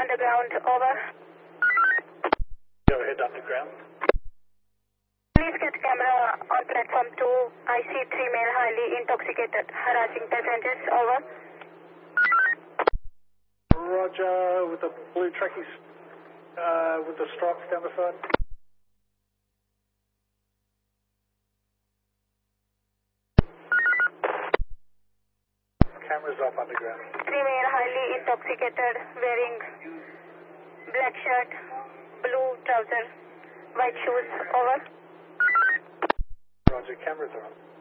underground, over. Go ahead, underground. Please get camera on platform 2. I see 3 male highly intoxicated, harassing passengers, over. Roger, with the blue trackies, with the stripes down the side. Cameras off underground. 3 male highly intoxicated, wearing black shirt, blue trousers, white shoes, over. Roger, cameras are on.